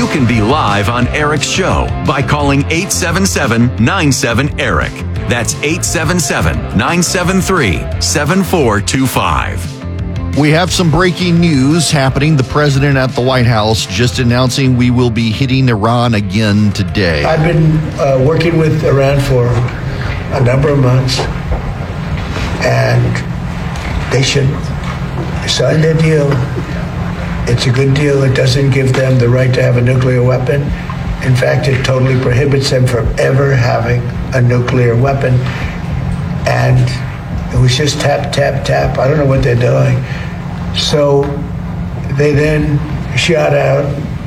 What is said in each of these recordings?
can be live on Eric's show by calling 877-97-ERIC. That's 877-973-7425. We have some breaking news happening. The president at the White House just announcing we will be hitting Iran again today. I've been working with Iran for a number of months, and they should sign their deal. It's a good deal. It doesn't give them the right to have a nuclear weapon. In fact, it totally prohibits them from ever having a nuclear weapon. And it was just tap, tap, tap. I don't know what they're doing. So they then shot at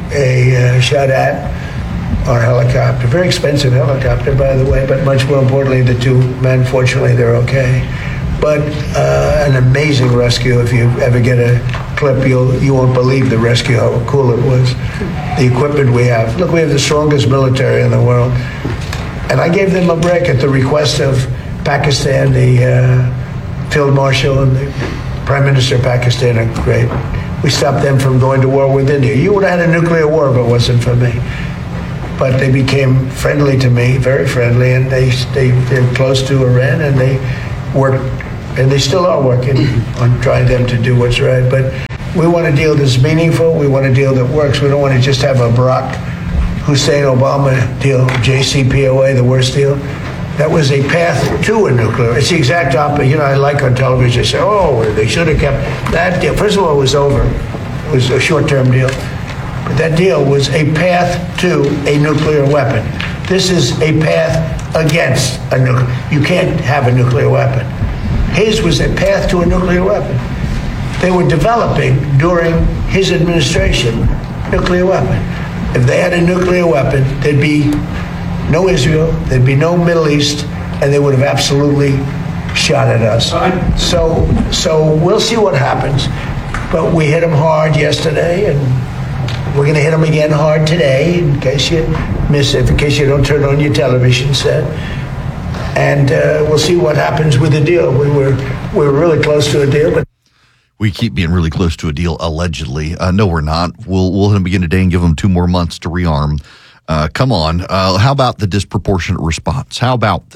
our helicopter. Very expensive helicopter, by the way, but much more importantly, the two men, fortunately, they're okay. But an amazing rescue. If you ever get a clip, you won't believe the rescue, how cool it was. The equipment we have. Look, we have the strongest military in the world. And I gave them a break at the request of Pakistan. The Field Marshal and the Prime Minister of Pakistan are great. We stopped them from going to war with India. You would have had a nuclear war if it wasn't for me. But they became friendly to me, very friendly, and they're close to Iran, and they worked, and they still are working on trying them to do what's right. But we want a deal that's meaningful. We want a deal that works. We don't want to just have a Barack Hussein Obama deal, JCPOA, the worst deal. That was a path to a nuclear. It's the exact opposite. You know, I like on television, say, oh, they should have kept that deal. First of all, it was over. It was a short-term deal. But that deal was a path to a nuclear weapon. This is a path against a nuclear. You can't have a nuclear weapon. His was a path to a nuclear weapon. They were developing during his administration nuclear weapon. If they had a nuclear weapon, there'd be no Israel, there'd be no Middle East, and they would have absolutely shot at us. So we'll see what happens. But we hit them hard yesterday, and we're going to hit them again hard today, in case you miss it, in case you don't turn on your television set. And we'll see what happens with the deal. We're really close to a deal, but we keep being really close to a deal, allegedly. No, we're not. We'll hit them again today and give them 2 more months to rearm. Come on. How about the disproportionate response? We'll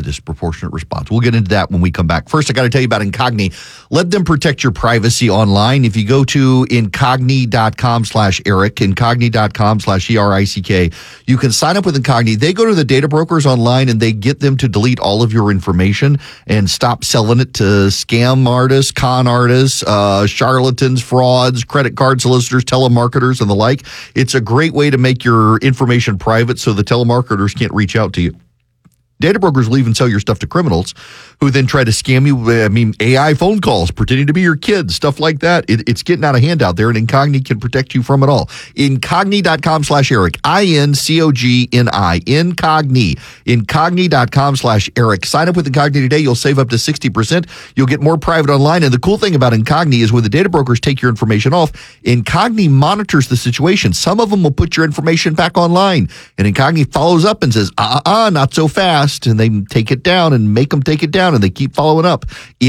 get into that when we come back. First, I got to tell you about Incogni. Let them protect your privacy online. If you go to incogni.com/Eric, incogni.com/ERICK, you can sign up with Incogni. They go to the data brokers online and they get them to delete all of your information and stop selling it to scam artists, con artists, charlatans, frauds, credit card solicitors, telemarketers, and the like. It's a great way to make your information private so the telemarketers can't reach out to you. Data brokers will even sell your stuff to criminals who then try to scam you. I mean, AI phone calls, pretending to be your kids, stuff like that. It's getting out of hand out there, and Incogni can protect you from it all. Incogni.com/Eric, INCOGNI, Incogni, Incogni.com/Eric. Sign up with Incogni today. You'll save up to 60%. You'll get more private online. And the cool thing about Incogni is when the data brokers take your information off, Incogni monitors the situation. Some of them will put your information back online, and Incogni follows up and says, not so fast. And they take it down and make them take it down, and they keep following up.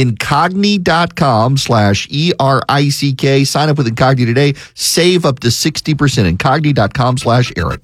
Incogni.com/ERICK. Sign up with Incogni today. Save up to 60%. Incogni.com/Eric.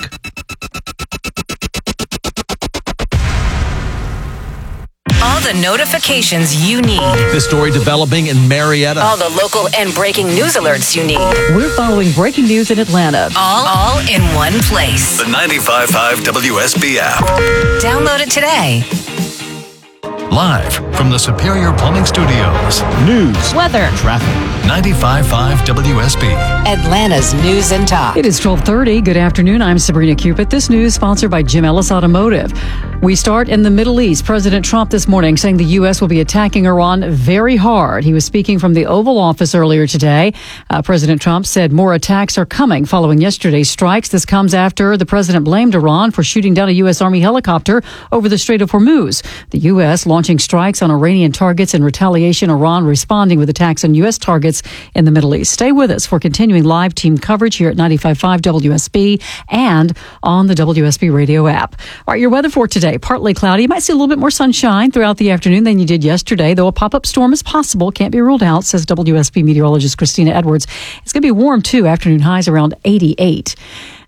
All the notifications you need. The story developing in Marietta. All the local and breaking news alerts you need. We're following breaking news in Atlanta. All in one place. The 95.5 WSB app. Download it today. Live from the Superior Plumbing Studios. News, Weather, traffic. 95.5 WSB. Atlanta's news and talk. It is 12:30. Good afternoon. I'm Sabrina Cupid. This news sponsored by Jim Ellis Automotive. We start in the Middle East. President Trump this morning saying the U.S. will be attacking Iran very hard. He was speaking from the Oval Office earlier today. President Trump said more attacks are coming following yesterday's strikes. This comes after the president blamed Iran for shooting down a U.S. Army helicopter over the Strait of Hormuz. The U.S. launching strikes on Iranian targets in retaliation. Iran responding with attacks on U.S. targets in the Middle East. Stay with us for continuing live team coverage here at 95.5 WSB and on the WSB radio app. All right, your weather for today, partly cloudy. You might see a little bit more sunshine throughout the afternoon than you did yesterday, though a pop-up storm is possible. Can't be ruled out, says WSB meteorologist Christina Edwards. It's going to be warm, too. Afternoon highs around 88.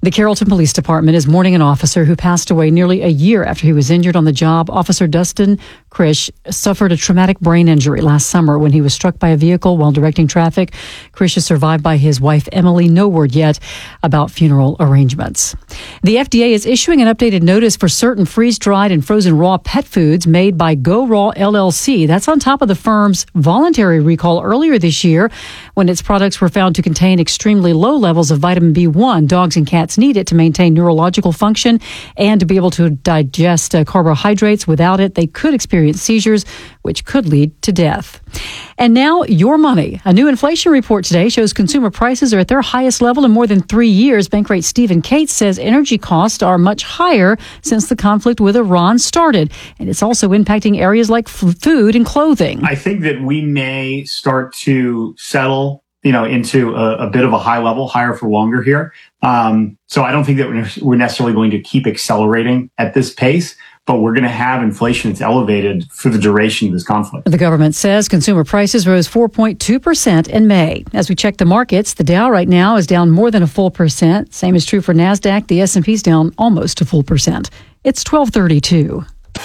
The Carrollton Police Department is mourning an officer who passed away nearly a year after he was injured on the job. Officer Dustin Krish suffered a traumatic brain injury last summer when he was struck by a vehicle while directing traffic. Krish is survived by his wife, Emily. No word yet about funeral arrangements. The FDA is issuing an updated notice for certain freeze-dried and frozen raw pet foods made by Go Raw LLC. That's on top of the firm's voluntary recall earlier this year when its products were found to contain extremely low levels of vitamin B1. Dogs and cats need it to maintain neurological function and to be able to digest carbohydrates. Without it, they could experience seizures, which could lead to death. And now, your money. A new inflation report today shows consumer prices are at their highest level in more than 3 years. Bankrate Stephen Cates says energy costs are much higher since the conflict with Iran started. And it's also impacting areas like food and clothing. I think that we may start to settle into a bit of a high level, higher for longer here. So I don't think that we're necessarily going to keep accelerating at this pace, but we're going to have inflation that's elevated for the duration of this conflict. The government says consumer prices rose 4.2% in May. As we check the markets, the Dow right now is down more than a full percent. Same is true for NASDAQ. The S&P's down almost a full percent. It's 12:32.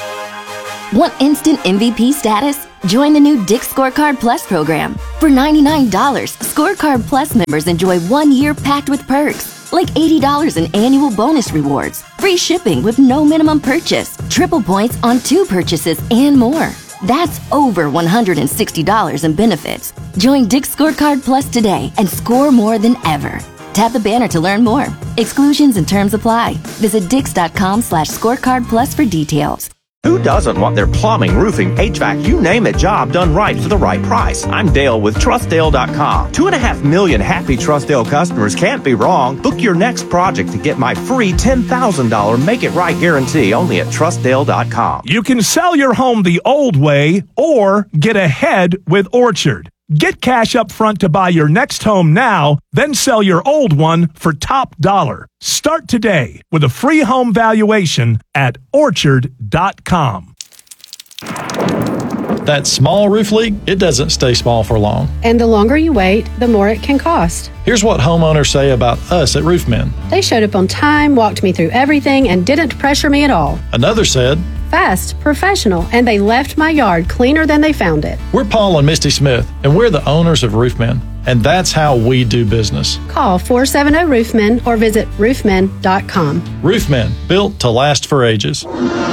Want instant MVP status? Join the new Dick's Scorecard Plus program. For $99, Scorecard Plus members enjoy 1 year packed with perks, like $80 in annual bonus rewards, free shipping with no minimum purchase, triple points on 2 purchases, and more. That's over $160 in benefits. Join Dick's Scorecard Plus today and score more than ever. Tap the banner to learn more. Exclusions and terms apply. Visit Dix.com/scorecard plus for details. Who doesn't want their plumbing, roofing, HVAC, you name it, job done right for the right price? I'm Dale with TrustDale.com. 2.5 million happy TrustDale customers can't be wrong. Book your next project to get my free $10,000 Make It Right guarantee only at TrustDale.com. You can sell your home the old way or get ahead with Orchard. Get cash up front to buy your next home now, then sell your old one for top dollar. Start today with a free home valuation at Orchard.com. That small roof leak, it doesn't stay small for long. And the longer you wait, the more it can cost. Here's what homeowners say about us at Roofmen. They showed up on time, walked me through everything, and didn't pressure me at all. Another said, fast, professional, and they left my yard cleaner than they found it. We're Paul and Misty Smith, and we're the owners of Roofmen, and that's how we do business. Call 470-ROOFMEN or visit roofmen.com. Roofmen, built to last for ages.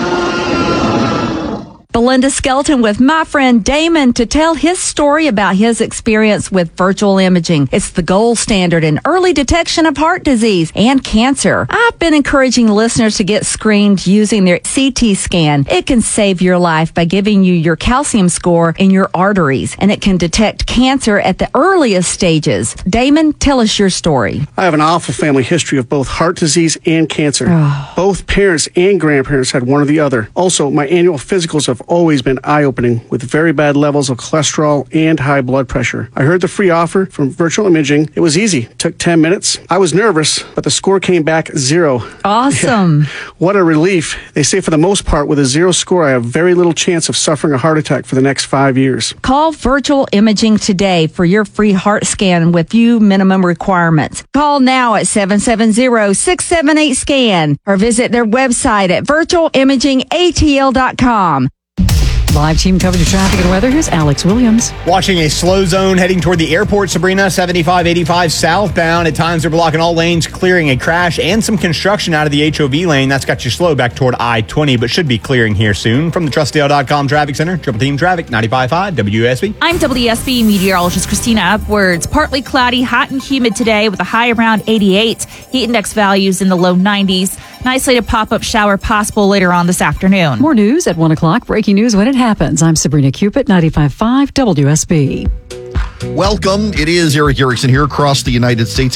Belinda Skelton with my friend Damon to tell his story about his experience with virtual imaging. It's the gold standard in early detection of heart disease and cancer. I've been encouraging listeners to get screened using their CT scan. It can save your life by giving you your calcium score in your arteries, and it can detect cancer at the earliest stages. Damon, tell us your story. I have an awful family history of both heart disease and cancer. Both parents and grandparents had one or the other. Also, my annual physicals have always been eye-opening with very bad levels of cholesterol and high blood pressure. I heard the free offer from virtual imaging. It was easy. It took 10 minutes. I was nervous, but the score came back 0. Awesome. Yeah. What a relief. They say for the most part, with a 0 score, I have very little chance of suffering a heart attack for the next 5 years. Call Virtual Imaging today for your free heart scan with few minimum requirements. Call now at 770-678-SCAN or visit their website at virtualimagingatl.com. Live team coverage of traffic and weather. Here's Alex Williams. Watching a slow zone heading toward the airport, Sabrina, 75-85 southbound. At times, they're blocking all lanes, clearing a crash and some construction out of the HOV lane. That's got you slow back toward I-20, but should be clearing here soon. From the TrustDale.com Traffic Center, Triple Team Traffic, 95.5 WSB. I'm WSB meteorologist Christina Upwards. Partly cloudy, hot and humid today with a high around 88. Heat index values in the low 90s. An isolated pop-up shower possible later on this afternoon. More news at 1 o'clock. Breaking news when it happens. I'm Sabrina Cupid, 95.5 WSB. Welcome. It is Eric Erickson here across the United States.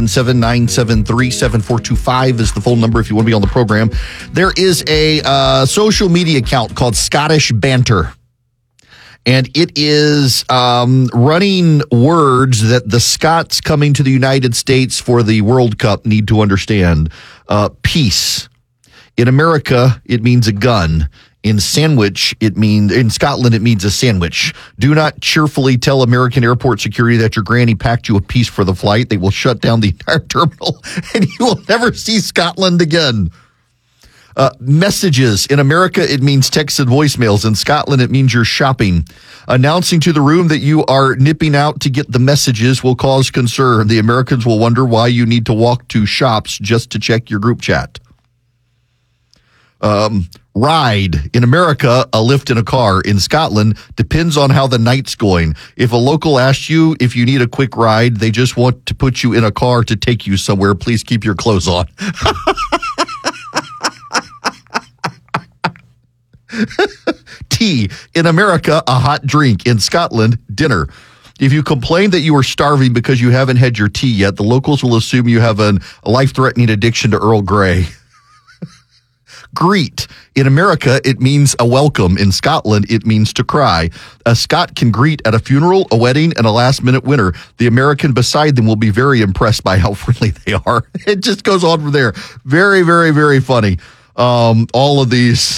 877-973-7425 is the phone number if you want to be on the program. There is a social media account called Scottish Banter. And it is running words that the Scots coming to the United States for the World Cup need to understand. Peace. In America, it means a gun. In Scotland, it means a sandwich. Do not cheerfully tell American airport security that your granny packed you a piece for the flight. They will shut down the entire terminal and you will never see Scotland again. Messages. In America, it means texts and voicemails. In Scotland, it means you're shopping. Announcing to the room that you are nipping out to get the messages will cause concern. The Americans will wonder why you need to walk to shops just to check your group chat. Ride. In America, a lift in a car. In Scotland, depends on how the night's going. If a local asks you if you need a quick ride, they just want to put you in a car to take you somewhere. Please keep your clothes on. Tea. In America, a hot drink. In Scotland, dinner. If you complain that you are starving because you haven't had your tea yet, the locals will assume you have a life-threatening addiction to Earl Grey. Greet. In America, it means a welcome. In Scotland, it means to cry. A Scot can greet at a funeral, a wedding, and a last-minute winner. The American beside them will be very impressed by how friendly they are. It just goes on from there. Very, very, very funny. All of these.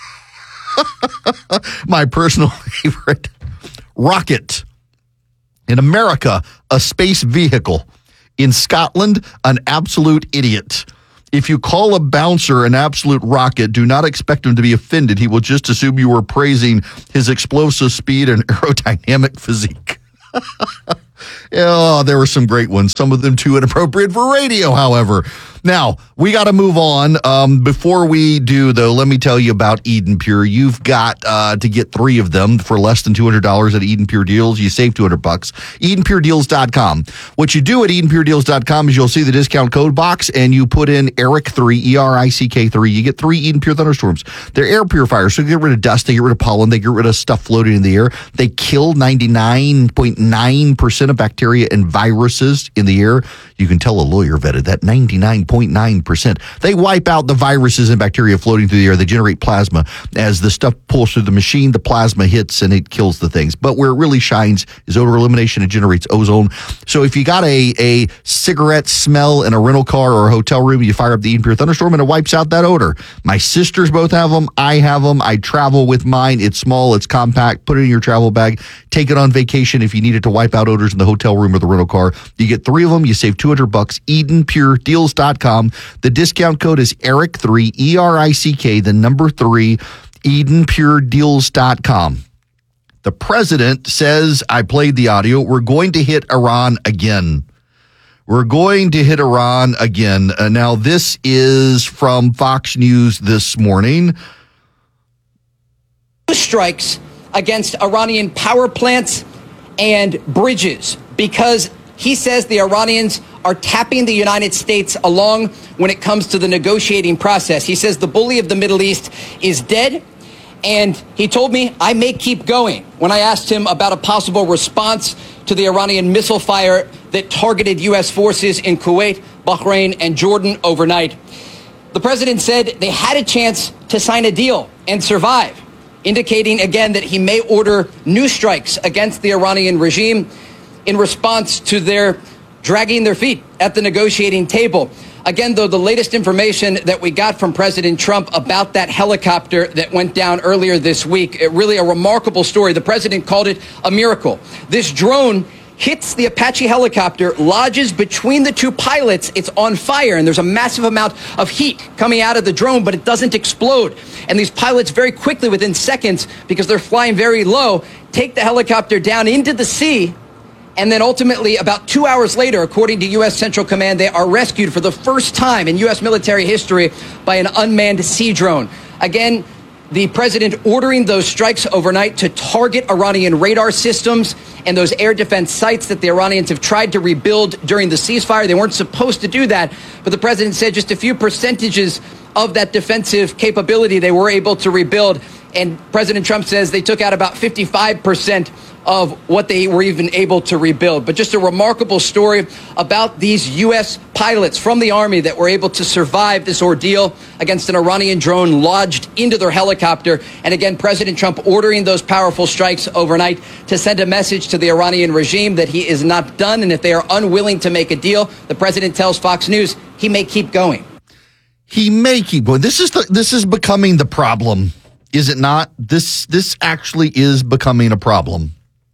My personal favorite. Rocket. In America, a space vehicle. In Scotland, an absolute idiot. If you call a bouncer an absolute rocket, do not expect him to be offended. He will just assume you were praising his explosive speed and aerodynamic physique. Oh, there were some great ones. Some of them too inappropriate for radio, however. Now, we got to move on. Before we do, though, let me tell you about Eden Pure. You've got to get 3 of them for less than $200 at Eden Pure Deals. You save $200. EdenPureDeals.com. What you do at EdenPureDeals.com is you'll see the discount code box and you put in ERICK3, ERICK3. You get 3 Eden Pure Thunderstorms. They're air purifiers, so they get rid of dust, they get rid of pollen, they get rid of stuff floating in the air. They kill 99.9% of bacteria and viruses in the air. You can tell a lawyer vetted that 99.9%. They wipe out the viruses and bacteria floating through the air. They generate plasma. As the stuff pulls through the machine, the plasma hits and it kills the things. But where it really shines is odor elimination. It generates ozone. So if you got a cigarette smell in a rental car or a hotel room, you fire up the Eden Pure Thunderstorm and it wipes out that odor. My sisters both have them. I have them. I travel with mine. It's small. It's compact. Put it in your travel bag. Take it on vacation if you need it to wipe out odors in the hotel room or the rental car. You get 3 of them. You save $200. EdenPureDeals.com. The discount code is ERICK3, ERICK, the number 3, EdenPureDeals.com. The president says, I played the audio, we're going to hit Iran again. We're going to hit Iran again. Now, this is from Fox News this morning. Strikes against Iranian power plants and bridges because he says the Iranians are tapping the United States along when it comes to the negotiating process. He says the bully of the Middle East is dead, and he told me I may keep going when I asked him about a possible response to the Iranian missile fire that targeted U.S. forces in Kuwait, Bahrain, and Jordan overnight. The president said they had a chance to sign a deal and survive, indicating again that he may order new strikes against the Iranian regime in response to their dragging their feet at the negotiating table. Again, though, the latest information that we got from President Trump about that helicopter that went down earlier this week, really a remarkable story. The president called it a miracle. This drone hits the Apache helicopter, lodges between the 2 pilots. It's on fire, and there's a massive amount of heat coming out of the drone, but it doesn't explode. And these pilots very quickly, within seconds, because they're flying very low, take the helicopter down into the sea. And then ultimately, about 2 hours later, according to U.S. Central Command, they are rescued for the first time in U.S. military history by an unmanned sea drone. Again, the president ordering those strikes overnight to target Iranian radar systems and those air defense sites that the Iranians have tried to rebuild during the ceasefire. They weren't supposed to do that, but the president said just a few percentages of that defensive capability they were able to rebuild. And President Trump says they took out about 55% of what they were even able to rebuild. But just a remarkable story about these U.S. pilots from the Army that were able to survive this ordeal against an Iranian drone lodged into their helicopter. And again, President Trump ordering those powerful strikes overnight to send a message to the Iranian regime that he is not done. And if they are unwilling to make a deal, the president tells Fox News he may keep going. He may keep going. This is becoming the problem. Is it not? This actually is becoming a problem.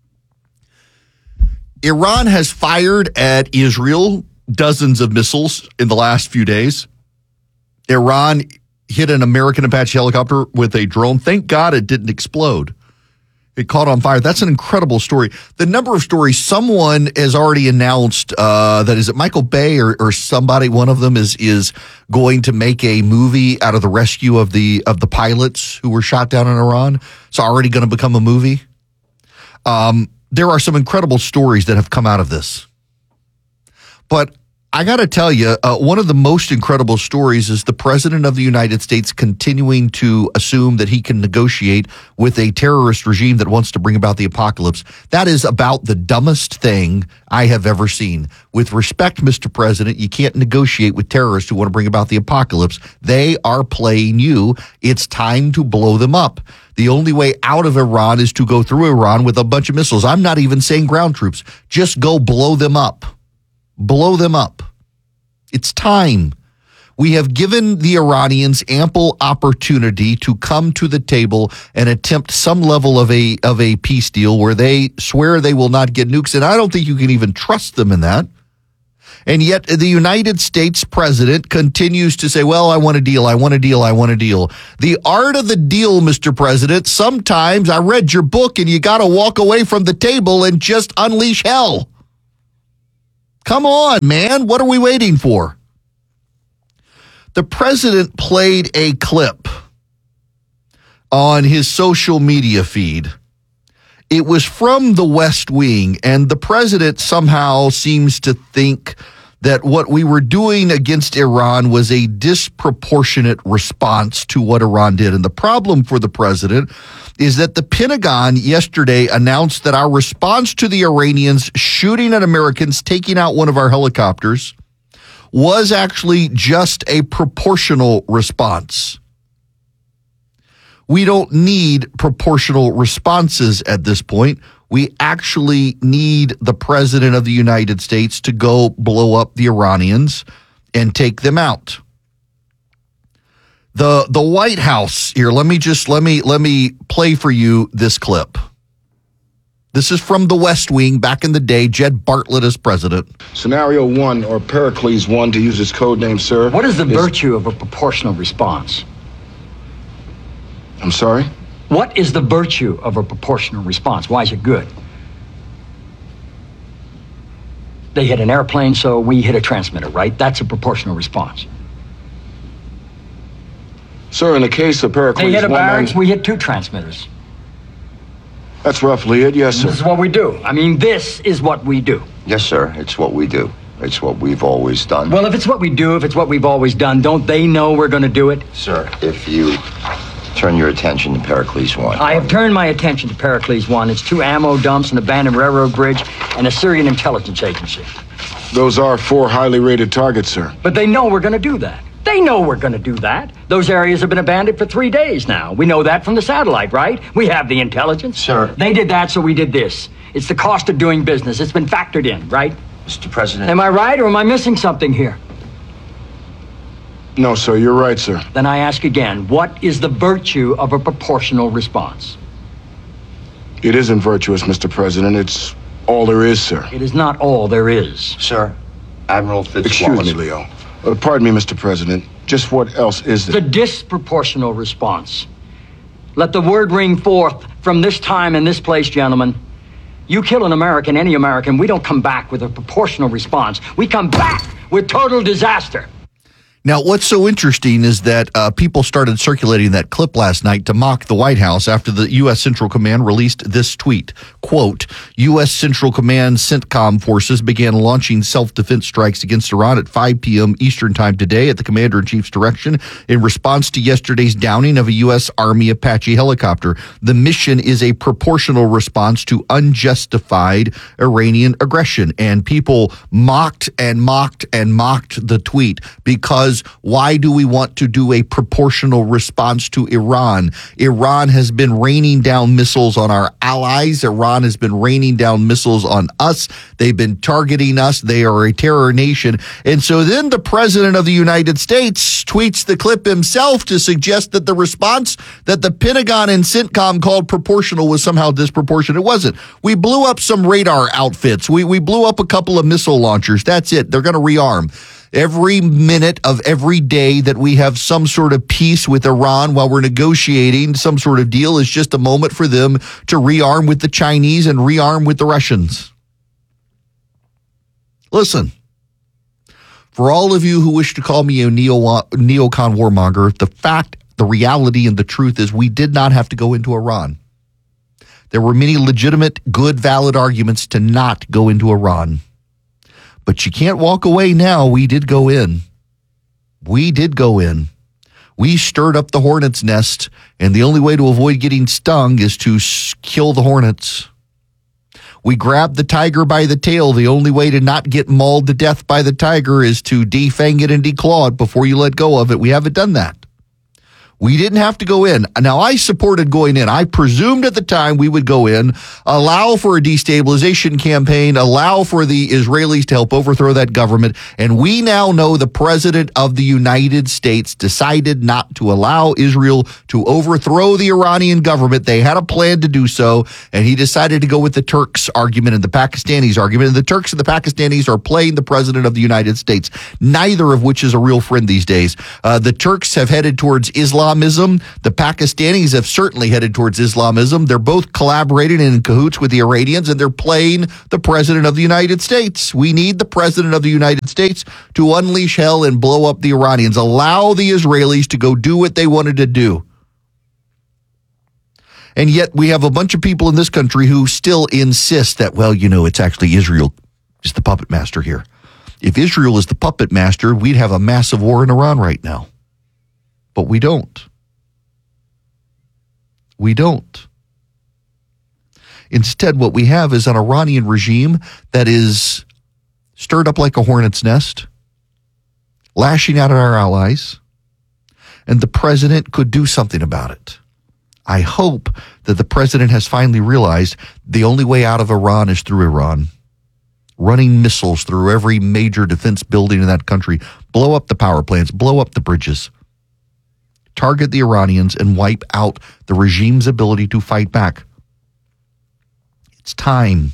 Iran has fired at Israel dozens of missiles in the last few days. Iran hit an American Apache helicopter with a drone. Thank God it didn't explode. It caught on fire. That's an incredible story. The number of stories, someone has already announced that is it Michael Bay or somebody, one of them is going to make a movie out of the rescue of the pilots who were shot down in Iran. It's already going to become a movie. There are some incredible stories that have come out of this. But I got to tell you, one of the most incredible stories is the president of the United States continuing to assume that he can negotiate with a terrorist regime that wants to bring about the apocalypse. That is about the dumbest thing I have ever seen. With respect, Mr. President, you can't negotiate with terrorists who want to bring about the apocalypse. They are playing you. It's time to blow them up. The only way out of Iran is to go through Iran with a bunch of missiles. I'm not even saying ground troops. Just go blow them up. Blow them up. It's time. We have given the Iranians ample opportunity to come to the table and attempt some level of a peace deal where they swear they will not get nukes. And I don't think you can even trust them in that. And yet the United States president continues to say, well, I want a deal. I want a deal. I want a deal. The art of the deal, Mr. President, sometimes I read your book and you got to walk away from the table and just unleash hell. Come on, man. What are we waiting for? The president played a clip on his social media feed. It was from the West Wing, and the president somehow seems to think that what we were doing against Iran was a disproportionate response to what Iran did. And the problem for the president is that the Pentagon yesterday announced that our response to the Iranians shooting at Americans, taking out one of our helicopters, was actually just a proportional response. We don't need proportional responses at this point. We actually need the president of the United States to go blow up the Iranians and take them out. The White House here, let me play for you this clip. This is from the West Wing back in the day, Jed Bartlett as president. Scenario 1, or Pericles 1, to use its code name, sir. What is the virtue of a proportional response? I'm sorry? What is the virtue of a proportional response? Why is it good? They hit an airplane, so we hit a transmitter, right? That's a proportional response. Sir, in the case of Pericles 1... They hit a barracks, we hit 2 transmitters. That's roughly it, yes, sir. This is what we do. I mean, this is what we do. Yes, sir. It's what we do. It's what we've always done. Well, if it's what we do, if it's what we've always done, don't they know we're going to do it? Sir, if you turn your attention to Pericles 1. I have turned my attention to Pericles 1. It's 2 ammo dumps, an abandoned railroad bridge, and a Syrian intelligence agency. Those are 4 highly rated targets, sir. But they know we're going to do that. They know we're going to do that. Those areas have been abandoned for 3 days now. We know that from the satellite, right? We have the intelligence. Sir. They did that, so we did this. It's the cost of doing business. It's been factored in, right? Mr. President. Am I right, or am I missing something here? No, sir, you're right, sir. Then I ask again, what is the virtue of a proportional response? It isn't virtuous, Mr. President. It's all there is, sir. It is not all there is. Sir, Admiral Fitzwallace. Excuse me, Leo. Pardon me, Mr. President. Just what else is there? The disproportional response. Let the word ring forth from this time and this place, gentlemen. You kill an American, any American, we don't come back with a proportional response. We come back with total disaster. Now, what's so interesting is that people started circulating that clip last night to mock the White House after the U.S. Central Command released this tweet. Quote, U.S. Central Command CENTCOM forces began launching self-defense strikes against Iran at 5 p.m. Eastern time today at the Commander-in-Chief's direction in response to yesterday's downing of a U.S. Army Apache helicopter. The mission is a proportional response to unjustified Iranian aggression. And people mocked and mocked and mocked the tweet because why do we want to do a proportional response to Iran? Iran has been raining down missiles on our allies. Iran has been raining down missiles on us. They've been targeting us. They are a terror nation. And so then the president of the United States tweets the clip himself to suggest that the response that the Pentagon and CENTCOM called proportional was somehow disproportionate. It wasn't. We blew up some radar outfits. We blew up a couple of missile launchers. That's it. They're going to rearm. Every minute of every day that we have some sort of peace with Iran while we're negotiating some sort of deal is just a moment for them to rearm with the Chinese and rearm with the Russians. Listen, for all of you who wish to call me a neocon warmonger, the reality and the truth is we did not have to go into Iran. There were many legitimate, good, valid arguments to not go into Iran. But you can't walk away now. We did go in. We did go in. We stirred up the hornet's nest, and the only way to avoid getting stung is to kill the hornets. We grabbed the tiger by the tail. The only way to not get mauled to death by the tiger is to defang it and declaw it before you let go of it. We haven't done that. We didn't have to go in. Now, I supported going in. I presumed at the time we would go in, allow for a destabilization campaign, allow for the Israelis to help overthrow that government. And we now know the president of the United States decided not to allow Israel to overthrow the Iranian government. They had a plan to do so, and he decided to go with the Turks argument and the Pakistanis argument. And the Turks and the Pakistanis are playing the president of the United States, neither of which is a real friend these days. The Turks have headed towards Islamism. The Pakistanis have certainly headed towards Islamism. They're both collaborating and in cahoots with the Iranians, and they're playing the president of the United States. We need the president of the United States to unleash hell and blow up the Iranians. Allow the Israelis to go do what they wanted to do. And yet we have a bunch of people in this country who still insist that, well, it's actually Israel is the puppet master here. If Israel is the puppet master, we'd have a massive war in Iran right now. But we don't. We don't. Instead, what we have is an Iranian regime that is stirred up like a hornet's nest, lashing out at our allies, and the president could do something about it. I hope that the president has finally realized the only way out of Iran is through Iran. Running missiles through every major defense building in that country, blow up the power plants, blow up the bridges, target the Iranians, and wipe out the regime's ability to fight back. It's time.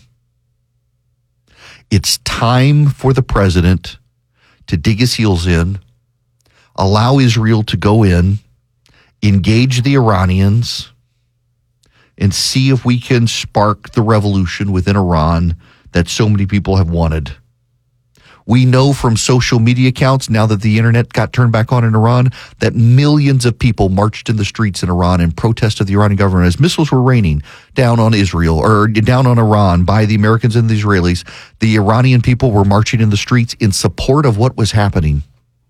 It's time for the president to dig his heels in, allow Israel to go in, engage the Iranians, and see if we can spark the revolution within Iran that so many people have wanted. We know from social media accounts, now that the internet got turned back on in Iran, that millions of people marched in the streets in Iran and protested the Iranian government as missiles were raining down on Israel or down on Iran by the Americans and the Israelis. The Iranian people were marching in the streets in support of what was happening.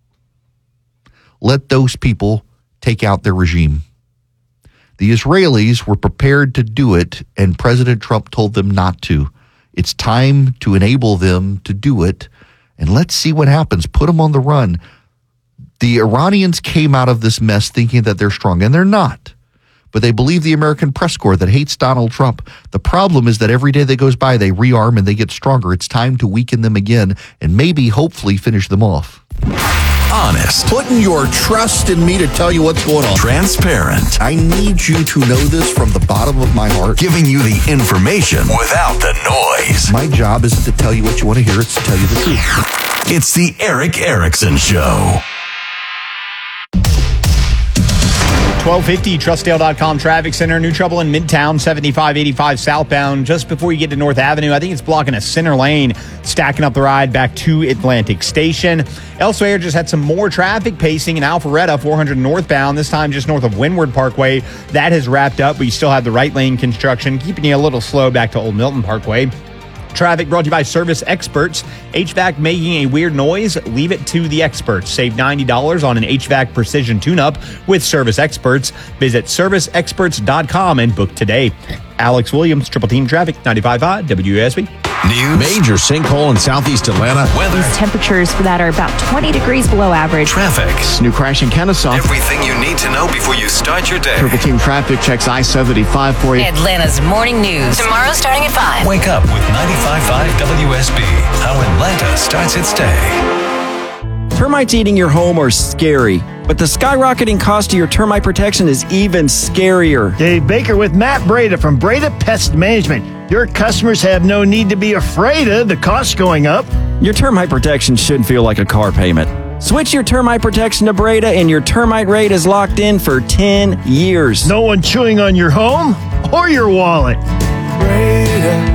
Let those people take out their regime. The Israelis were prepared to do it, and President Trump told them not to. It's time to enable them to do it. And let's see what happens. Put them on the run. The Iranians came out of this mess thinking that they're strong, and they're not. But they believe the American press corps that hates Donald Trump. The problem is that every day that goes by, they rearm and they get stronger. It's time to weaken them again and maybe, hopefully, finish them off. Honest. Putting your trust in me to tell you what's going on. Transparent. I need you to know this from the bottom of my heart. Giving you the information without the noise. My job isn't to tell you what you want to hear. It's to tell you the truth. It's the Erick Erickson Show. 1250 Trustdale.com traffic center. New trouble in Midtown, 7585 southbound. Just before you get to North Avenue, I think it's blocking a center lane, stacking up the ride back to Atlantic Station. Elsewhere, just had some more traffic pacing in Alpharetta, 400 northbound, this time just north of Windward Parkway. That has wrapped up, but you still have the right lane construction, keeping you a little slow back to Old Milton Parkway. Traffic brought to you by Service Experts. HVAC making a weird noise? Leave it to the experts. Save $90 on an HVAC precision tune-up with Service Experts. Visit serviceexperts.com and book today. Alex Williams, Triple Team Traffic, 95.5 WSB. News. Major sinkhole in southeast Atlanta. Weather. Temperatures for that are about 20 degrees below average. Traffic. New crash in Kennesaw. Everything you need to know before you start your day. Triple Team Traffic checks I-75 for you. Atlanta's morning news. Tomorrow starting at 5. Wake up with 95.5 WSB. How Atlanta starts its day. Termites eating your home are scary, but the skyrocketing cost of your termite protection is even scarier. Dave Baker with Matt Breda from Breda Pest Management. Your customers have no need to be afraid of the costs going up. Your termite protection shouldn't feel like a car payment. Switch your termite protection to Breda and your termite rate is locked in for 10 years. No one chewing on your home or your wallet. Breda.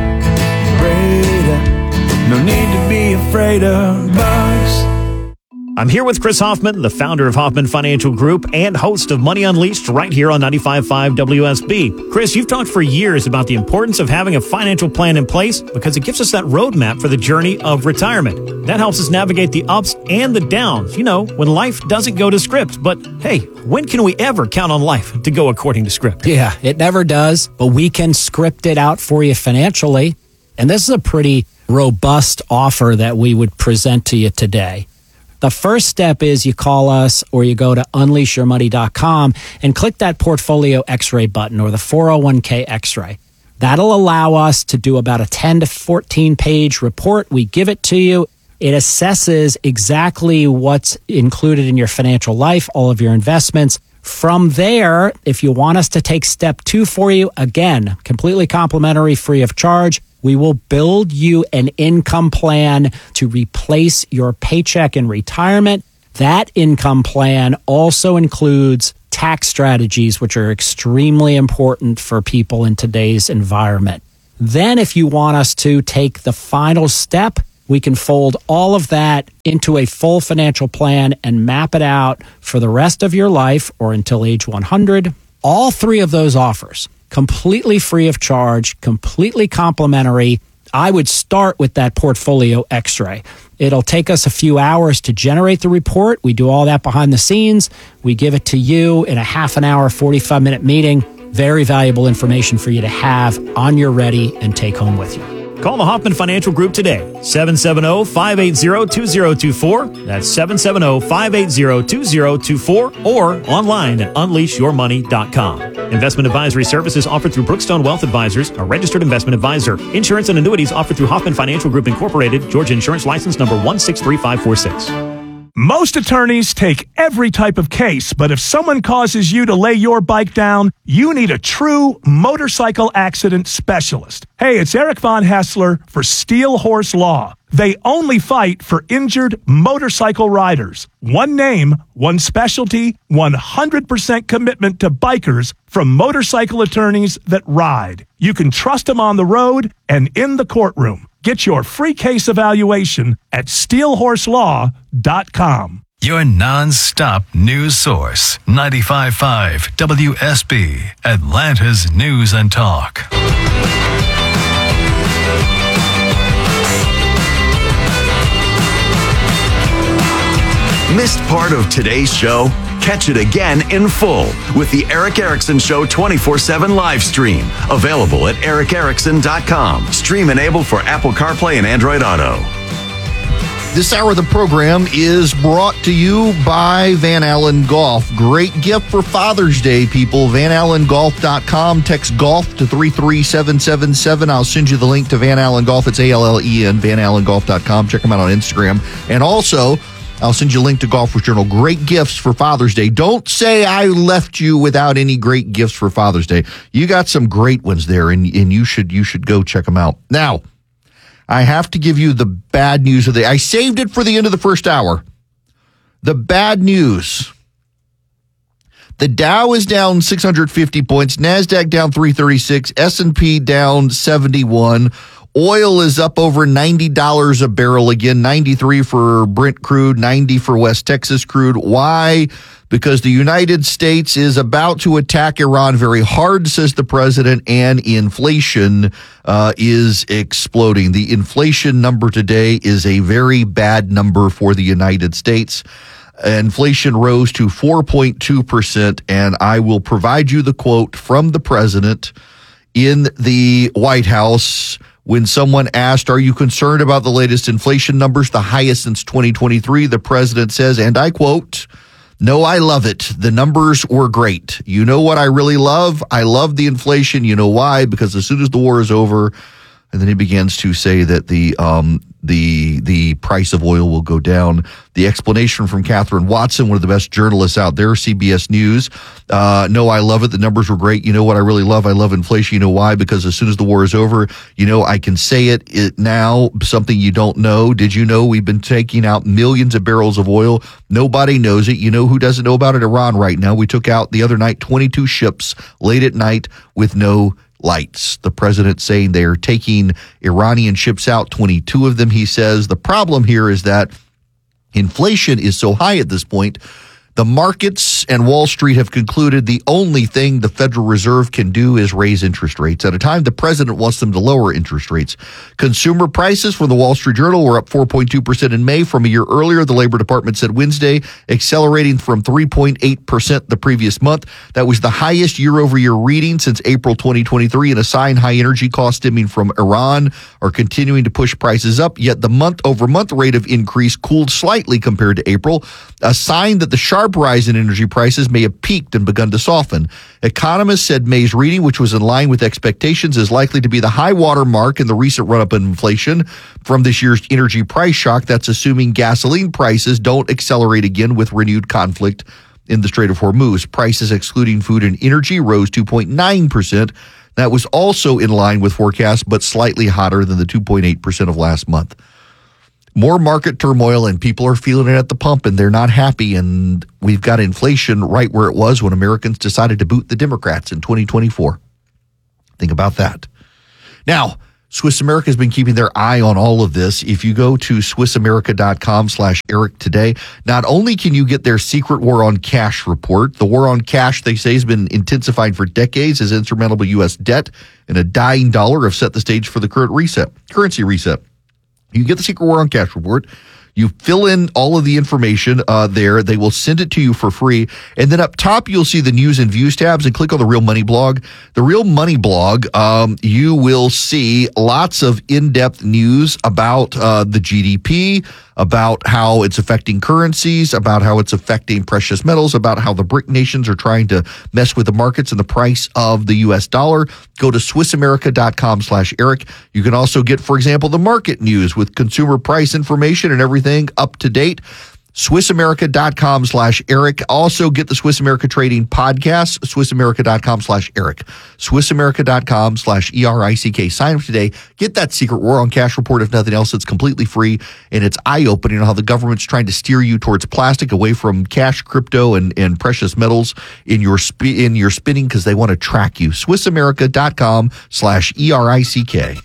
No need to be afraid of bugs. I'm here with Chris Hoffman, the founder of Hoffman Financial Group and host of Money Unleashed right here on 95.5 WSB. Chris, you've talked for years about the importance of having a financial plan in place because it gives us that roadmap for the journey of retirement. That helps us navigate the ups and the downs, when life doesn't go to script. But hey, when can we ever count on life to go according to script? Yeah, it never does, but we can script it out for you financially. And this is a pretty robust offer that we would present to you today. The first step is you call us or you go to unleashyourmoney.com and click that portfolio x-ray button or the 401k x-ray. That'll allow us to do about a 10 to 14 page report. We give it to you. It assesses exactly what's included in your financial life, all of your investments. From there, if you want us to take step 2 for you, again, completely complimentary, free of charge, we will build you an income plan to replace your paycheck in retirement. That income plan also includes tax strategies, which are extremely important for people in today's environment. Then if you want us to take the final step, we can fold all of that into a full financial plan and map it out for the rest of your life or until age 100. All 3 of those offers, completely free of charge, completely complimentary. I would start with that portfolio x-ray. It'll take us a few hours to generate the report. We do all that behind the scenes. We give it to you in a half an hour, 45-minute meeting. Very valuable information for you to have on your ready and take home with you. Call the Hoffman Financial Group today, 770-580-2024. That's 770-580-2024 or online at unleashyourmoney.com. Investment advisory services offered through Brookstone Wealth Advisors, a registered investment advisor. Insurance and annuities offered through Hoffman Financial Group Incorporated, Georgia Insurance License number 163546. Most attorneys take every type of case, but if someone causes you to lay your bike down, you need a true motorcycle accident specialist. Hey, it's Eric Von Hessler for Steel Horse Law. They only fight for injured motorcycle riders. One name, one specialty, 100% commitment to bikers from motorcycle attorneys that ride. You can trust them on the road and in the courtroom. Get your free case evaluation at steelhorselaw.com. Your non-stop news source, 95.5 WSB, Atlanta's News and Talk. Missed part of today's show? Catch it again in full with the Eric Erickson Show 24/7 live stream. Available at ericerickson.com. Stream enabled for Apple CarPlay and Android Auto. This hour of the program is brought to you by Van Allen Golf. Great gift for Father's Day, people. VanAllenGolf.com. Text golf to 33777. I'll send you the link to Van Allen Golf. It's ALLEN, VanAllenGolf.com. Check them out on Instagram. And also, I'll send you a link to Golfers Journal. Great gifts for Father's Day. Don't say I left you without any great gifts for Father's Day. You got some great ones there, and you should go check them out. Now, I have to give you the bad news of the day. I saved it for the end of the first hour. The bad news. The Dow is down 650 points. NASDAQ down 336. S&P down 71. Oil is up over $90 a barrel again, 93 for Brent crude, 90 for West Texas crude. Why? Because the United States is about to attack Iran very hard, says the president, and inflation is exploding. The inflation number today is a very bad number for the United States. Inflation rose to 4.2%, and I will provide you the quote from the president in the White House when someone asked, are you concerned about the latest inflation numbers, the highest since 2023? The president says, and I quote, no, I love it. The numbers were great. You know what I really love? I love the inflation. You know why? Because as soon as the war is over, and then he begins to say that the the price of oil will go down. The explanation from Catherine Watson, one of the best journalists out there, CBS News. No, I love it. The numbers were great. You know what I really love? I love inflation. You know why? Because as soon as the war is over, I can say it now, something you don't know. Did you know we've been taking out millions of barrels of oil? Nobody knows it. You know who doesn't know about it? Iran right now. We took out the other night 22 ships late at night with no lights. The president saying they are taking Iranian ships out, 22 of them, he says. The problem here is that inflation is so high at this point, the markets and Wall Street have concluded the only thing the Federal Reserve can do is raise interest rates at a time the president wants them to lower interest rates. Consumer prices from the Wall Street Journal were up 4.2% in May from a year earlier, the Labor Department said Wednesday, accelerating from 3.8% the previous month. That was the highest year-over-year reading since April 2023, and a sign high energy costs stemming from Iran are continuing to push prices up, yet the month-over-month rate of increase cooled slightly compared to April, a sign that the sharp rise in energy prices may have peaked and begun to soften. Economists said May's reading, which was in line with expectations, is likely to be the high water mark in the recent run-up in inflation from this year's energy price shock. That's assuming gasoline prices don't accelerate again with renewed conflict in the Strait of Hormuz. Prices excluding food and energy rose 2.9%. That was also in line with forecasts, but slightly hotter than the 2.8% of last month. More market turmoil, and people are feeling it at the pump, and they're not happy. And we've got inflation right where it was when Americans decided to boot the Democrats in 2024. Think about that. Now, Swiss America has been keeping their eye on all of this. If you go to SwissAmerica.com/Eric today, not only can you get their secret war on cash report, the war on cash, they say, has been intensifying for decades as insurmountable U.S. debt and a dying dollar have set the stage for the currency reset. You get the secret war on cash report. You fill in all of the information there. They will send it to you for free. And then up top, you'll see the news and views tabs, and click on the Real Money blog. The Real Money blog, you will see lots of in-depth news about the GDP, about how it's affecting currencies, about how it's affecting precious metals, about how the BRIC nations are trying to mess with the markets and the price of the U.S. dollar. Go to SwissAmerica.com/Eric. You can also get, for example, the market news with consumer price information and everything up to date. SwissAmerica.com/Eric. Also get the Swiss America Trading Podcast, SwissAmerica.com/Eric. SwissAmerica.com/ERICK. Sign up today. Get that secret war on cash report. If nothing else, it's completely free, and it's eye-opening on how the government's trying to steer you towards plastic, away from cash, crypto, and precious metals in your spending, because they want to track you. SwissAmerica.com/ERICK.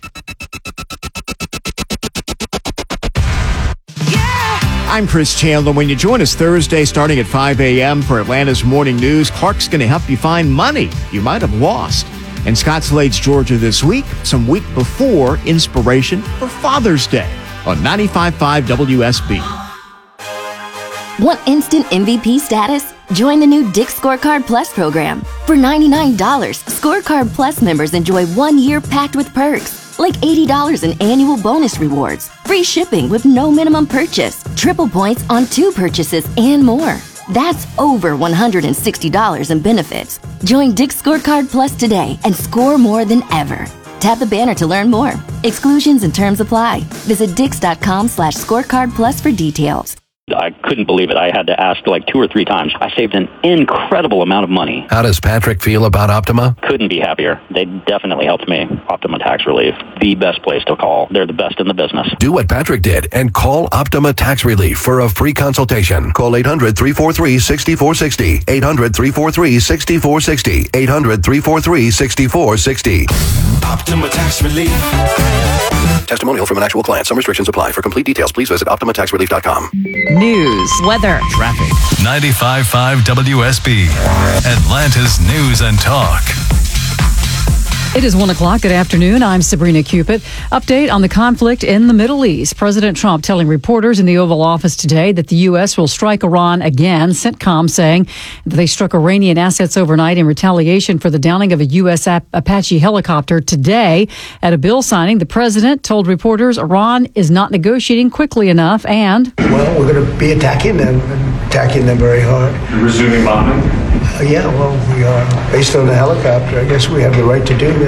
I'm Chris Chandler. When you join us Thursday starting at 5 a.m. for Atlanta's Morning News, Clark's going to help you find money you might have lost. In Scottsdale, Georgia this week, some week before inspiration for Father's Day on 95.5 WSB. Want instant MVP status? Join the new Dick's Scorecard Plus program. For $99, Scorecard Plus members enjoy 1 year packed with perks, like $80 in annual bonus rewards, free shipping with no minimum purchase, triple points on 2 purchases, and more. That's over $160 in benefits. Join Dick's Scorecard Plus today and score more than ever. Tap the banner to learn more. Exclusions and terms apply. Visit Dix.com/Scorecard Plus for details. I couldn't believe it. I had to ask like 2 or 3 times. I saved an incredible amount of money. How does Patrick feel about Optima? Couldn't be happier. They definitely helped me. Optima Tax Relief, the best place to call. They're the best in the business. Do what Patrick did and call Optima Tax Relief for a free consultation. Call 800-343-6460. 800-343-6460. 800-343-6460. Optima Tax Relief. Testimonial from an actual client. Some restrictions apply. For complete details, please visit OptimaTaxRelief.com. News, weather, traffic. 95.5 WSB. Atlanta's News and Talk. It is 1 o'clock. Good afternoon. I'm Sabrina Cupid. Update on the conflict in the Middle East. President Trump telling reporters in the Oval Office today that the U.S. will strike Iran again. CENTCOM saying that they struck Iranian assets overnight in retaliation for the downing of a U.S. Apache helicopter today. At a bill signing, the president told reporters Iran is not negotiating quickly enough and... Well, we're going to be attacking them very hard. Resuming bombing? Yeah, well, we are. Based on the helicopter, I guess we have the right to do that.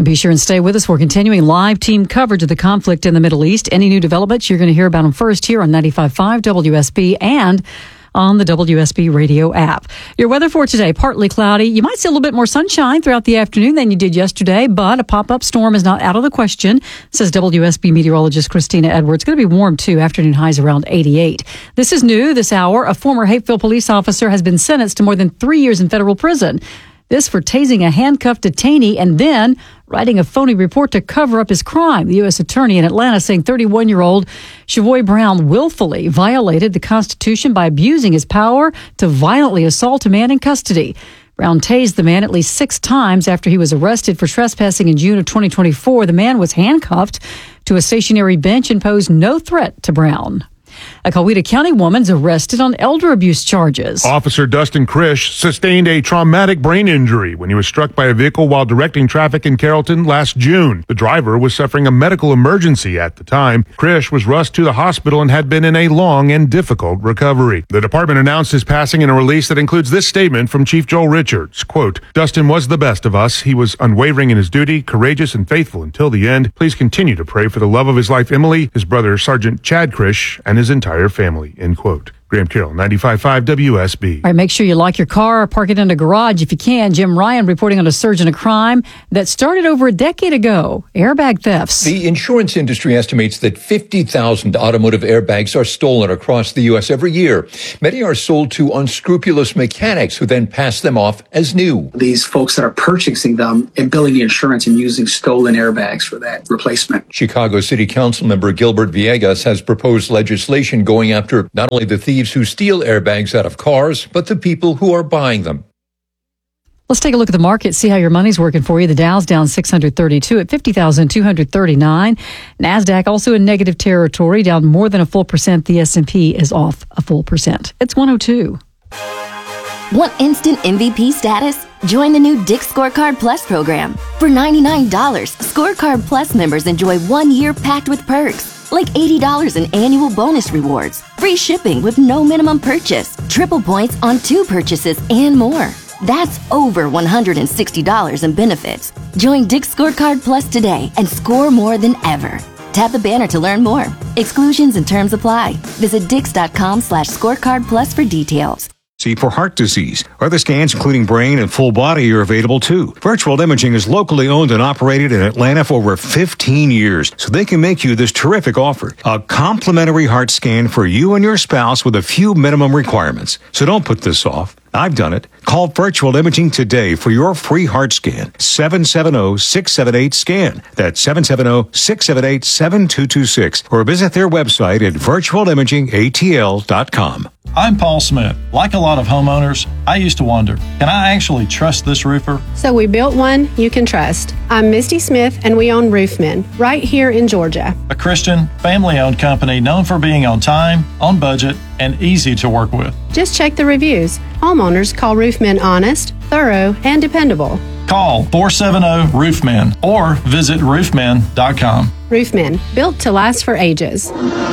And be sure and stay with us. We're continuing live team coverage of the conflict in the Middle East. Any new developments, you're going to hear about them first here on 95.5 WSB and on the WSB radio app. Your weather for today, partly cloudy. You might see a little bit more sunshine throughout the afternoon than you did yesterday, but a pop-up storm is not out of the question, says WSB meteorologist Christina Edwards. It's going to be warm, too. Afternoon highs around 88. This is new this hour. A former Hapeville police officer has been sentenced to more than 3 years in federal prison. This for tasing a handcuffed detainee and then writing a phony report to cover up his crime. The U.S. attorney in Atlanta saying 31-year-old Shavoy Brown willfully violated the Constitution by abusing his power to violently assault a man in custody. Brown tased the man at least 6 times after he was arrested for trespassing in June of 2024. The man was handcuffed to a stationary bench and posed no threat to Brown. A Coweta County woman's arrested on elder abuse charges. Officer Dustin Krish sustained a traumatic brain injury when he was struck by a vehicle while directing traffic in Carrollton last June. The driver was suffering a medical emergency at the time. Krish was rushed to the hospital and had been in a long and difficult recovery. The department announced his passing in a release that includes this statement from Chief Joel Richards. Quote, Dustin was the best of us. He was unwavering in his duty, courageous and faithful until the end. Please continue to pray for the love of his wife, Emily, his brother, Sergeant Chad Krish, and his entire family, end quote. Graham Carroll, 95.5 WSB. All right, make sure you lock your car, park it in a garage if you can. Jim Ryan reporting on a surge in a crime that started over a decade ago. Airbag thefts. The insurance industry estimates that 50,000 automotive airbags are stolen across the U.S. every year. Many are sold to unscrupulous mechanics who then pass them off as new. These folks that are purchasing them and billing the insurance and using stolen airbags for that replacement. Chicago City Council member Gilbert Villegas has proposed legislation going after not only the thieves who steal airbags out of cars, but the people who are buying them. Let's take a look at the market, see how your money's working for you. The Dow's down 632 at 50,239. NASDAQ also in negative territory, down more than a full percent. The S&P is off a full percent. It's 102. Want instant MVP status? Join the new Dick Scorecard Plus program. For $99, Scorecard Plus members enjoy 1 year packed with perks, like $80 in annual bonus rewards, free shipping with no minimum purchase, triple points on 2 purchases, and more. That's over $160 in benefits. Join Dick Scorecard Plus today and score more than ever. Tap the banner to learn more. Exclusions and terms apply. Visit dix.com/scorecard plus for details. See, for heart disease, other scans, including brain and full body, are available too. Virtual Imaging is locally owned and operated in Atlanta for over 15 years, so they can make you this terrific offer. A complimentary heart scan for you and your spouse with a few minimum requirements. So don't put this off. I've done it. Call Virtual Imaging today for your free heart scan. 770-678-SCAN. That's 770-678-7226. Or visit their website at virtualimagingatl.com. I'm Paul Smith. Like a lot of homeowners, I used to wonder, can I actually trust this roofer? So we built one you can trust. I'm Misty Smith, and we own Roofmen right here in Georgia. A Christian, family-owned company known for being on time, on budget, and easy to work with. Just check the reviews. Homeowners call Roofmen honest, thorough, and dependable. Call 470-ROOFMEN or visit roofmen.com. Roofmen, built to last for ages.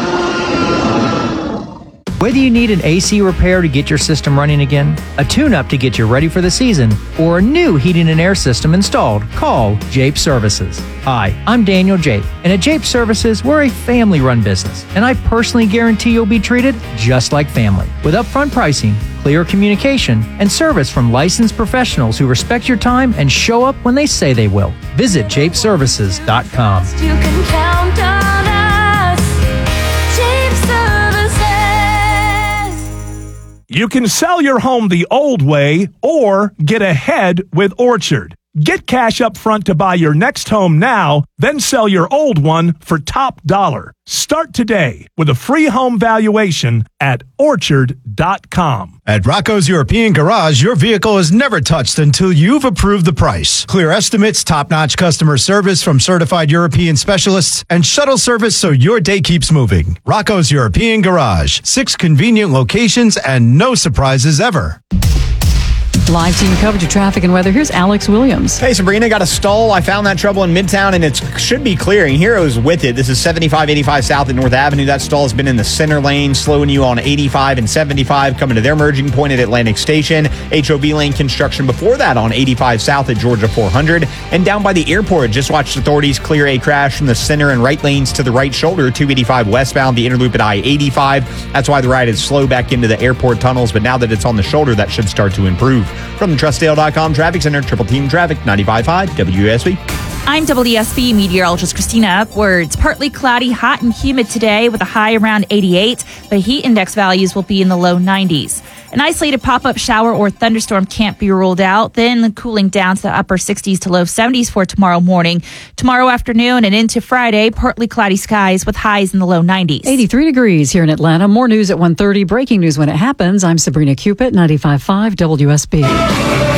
Whether you need an AC repair to get your system running again, a tune-up to get you ready for the season, or a new heating and air system installed, call Jape Services. Hi, I'm Daniel Jape, and at Jape Services, we're a family-run business, and I personally guarantee you'll be treated just like family. With upfront pricing, clear communication, and service from licensed professionals who respect your time and show up when they say they will. Visit japeservices.com. You can count on us. Jape Services. You can sell your home the old way or get ahead with Orchard. Get cash up front to buy your next home now, then sell your old one for top dollar. Start today with a free home valuation at Orchard.com. At Rocco's European Garage, your vehicle is never touched until you've approved the price. Clear estimates, top-notch customer service from certified European specialists, and shuttle service so your day keeps moving. Rocco's European Garage. 6 convenient locations and no surprises ever. Live team coverage of traffic and weather. Here's Alex Williams. Hey, Sabrina, got a stall. I found that trouble in Midtown, and it should be clearing. Heroes with it. This is 7585 South at North Avenue. That stall has been in the center lane, slowing you on 85 and 75, coming to their merging point at Atlantic Station. HOV lane construction before that on 85 South at Georgia 400. And down by the airport, just watched authorities clear a crash from the center and right lanes to the right shoulder, 285 westbound, the interloop at I-85. That's why the ride is slow back into the airport tunnels, but now that it's on the shoulder, that should start to improve. From the TrustDale.com Traffic Center, Triple Team Traffic, 95.5 WSB. I'm WSB meteorologist Christina Upwards. Partly cloudy, hot and humid today with a high around 88, but heat index values will be in the low 90s. An isolated pop-up shower or thunderstorm can't be ruled out, then cooling down to the upper 60s to low 70s for tomorrow morning. Tomorrow afternoon and into Friday, partly cloudy skies with highs in the low 90s. 83 degrees here in Atlanta. More news at 1:30. Breaking news when it happens. I'm Sabrina Cupid, 95.5 WSB.